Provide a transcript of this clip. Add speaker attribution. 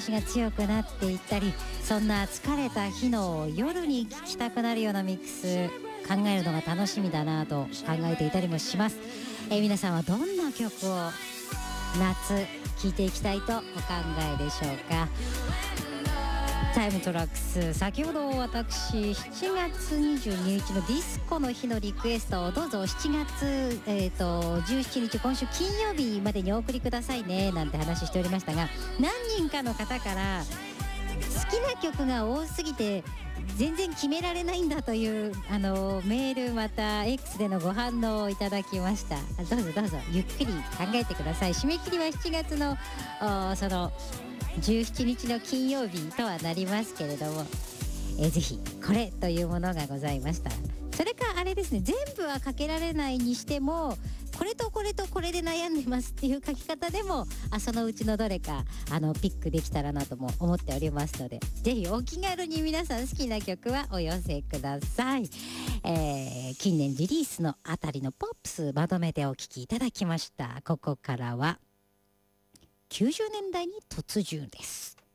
Speaker 1: しが強くなっていったり、そんな疲れた日の夜に聴きたくなるようなミックス考えるのが楽しみだなと考えていたりもします。皆さんはどんな曲を夏聴いていきたいとお考えでしょうか。タイムトラックス、先ほど私7月22日のディスコの日のリクエストをどうぞ7月、17日今週金曜日までにお送りくださいねなんて話しておりましたが、何人かの方から好きな曲が多すぎて全然決められないんだというメールまた X でのご反応をいただきました。どうぞどうぞゆっくり考えてください。締め切りは7月のその17日の金曜日とはなりますけれども、ぜひこれというものがございましたら、それかあれですね、全部はかけられないにしてもこれとこれとこれで悩んでますっていう書き方でもそのうちのどれかピックできたらなとも思っておりますので、ぜひお気軽に皆さん好きな曲はお寄せください。近年リリースのあたりのポップスまとめてお聴きいただきました。ここからは90年代に突入です。